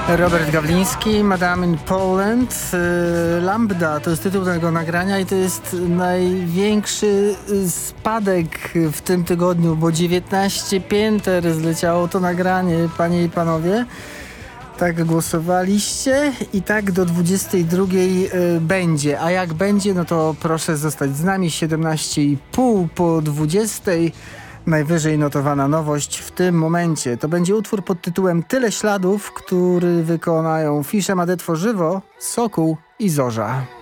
Robert Gawliński, Madame in Poland. Lambda to jest tytuł tego nagrania i to jest największy spadek w tym tygodniu, bo 19 pięter zleciało to nagranie, panie i panowie. Tak głosowaliście i tak do 22 będzie. A jak będzie, no to proszę zostać z nami. 17,5 po 20. Najwyżej notowana nowość w tym momencie. To będzie utwór pod tytułem Tyle śladów, który wykonają Fisze Made Tworzywo, Sokół i Zorza.